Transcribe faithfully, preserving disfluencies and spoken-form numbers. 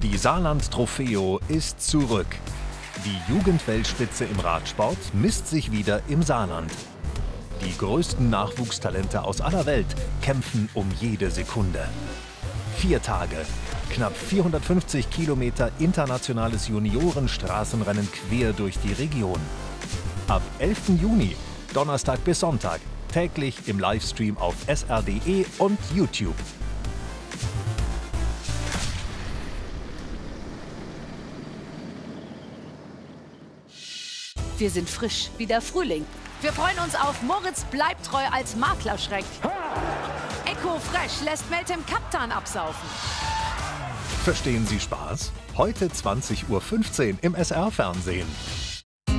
Die Saarland Trofeo ist zurück. Die Jugendweltspitze im Radsport misst sich wieder im Saarland. Die größten Nachwuchstalente aus aller Welt kämpfen um jede Sekunde. Vier Tage, knapp vierhundertfünfzig Kilometer internationales Juniorenstraßenrennen quer durch die Region. Ab elften Juni, Donnerstag bis Sonntag, täglich im Livestream auf S R punkt de und YouTube. Wir sind frisch wie der Frühling. Wir freuen uns auf Moritz bleibt treu als Maklerschreck. Eco Fresh lässt Meltem Kaptan absaufen. Verstehen Sie Spaß? Heute zwanzig Uhr fünfzehn im S R-Fernsehen.